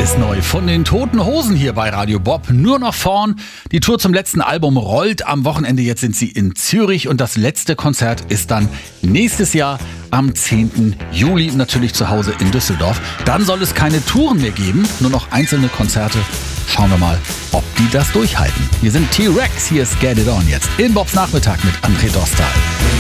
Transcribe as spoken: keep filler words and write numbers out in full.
ist neu von den Toten Hosen hier bei Radio Bob. Nur noch vorn. Die Tour zum letzten Album rollt am Wochenende. Jetzt sind sie in Zürich und das letzte Konzert ist dann nächstes Jahr am zehnten Juli. Natürlich zu Hause in Düsseldorf. Dann soll es keine Touren mehr geben, nur noch einzelne Konzerte. Schauen wir mal, ob die das durchhalten. Hier sind T-Rex, hier ist Get It On jetzt in Bobs Nachmittag mit André Dostal.